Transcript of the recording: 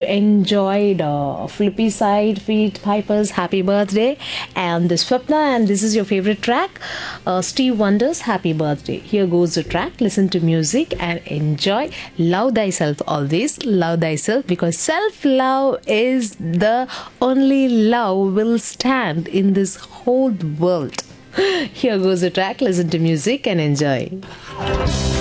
enjoyed Flippy Side Feet Piper's Happy Birthday and this Swapna, and this is your favorite track, Steve Wonder's Happy Birthday. Here goes the track. Listen to music and enjoy. Love thyself always. Love thyself, because self love is the only love will stand in this whole world. Here goes the track. Listen to music and enjoy.